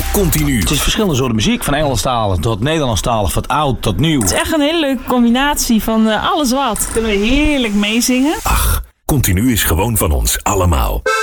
Continu. Het is verschillende soorten muziek, van Engelstalig tot Nederlandstalig, van oud tot nieuw. Het is echt een hele leuke combinatie van alles wat. Kunnen we heerlijk meezingen. Ach, Continu is gewoon van ons allemaal.